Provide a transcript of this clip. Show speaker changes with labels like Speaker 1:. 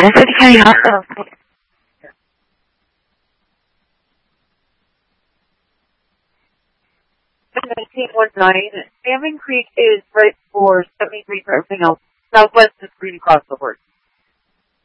Speaker 1: City County Hospital. 1919. Salmon Creek is right for 73 for everything else. Southwest is Green across the board.